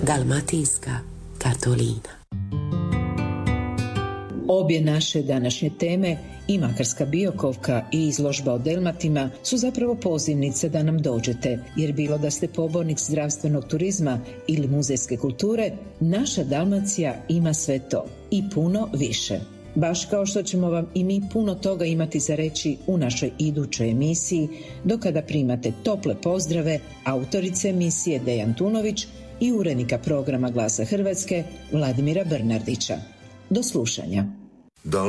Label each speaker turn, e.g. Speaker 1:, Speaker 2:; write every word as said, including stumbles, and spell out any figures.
Speaker 1: Dalmatinska Katolina.
Speaker 2: Obje naše današnje teme, i Makarska Biokovka i izložba o Delmatima, su zapravo pozivnice da nam dođete, jer bilo da ste pobornik zdravstvenog turizma ili muzejske kulture, naša Dalmacija ima sve to i puno više. Baš kao što ćemo vam i mi puno toga imati za reći u našoj idućoj emisiji, do kada primate tople pozdrave autorice emisije Dejan Tunović i urednika programa Glasa Hrvatske Vladimira Brnardića. Do slušanja.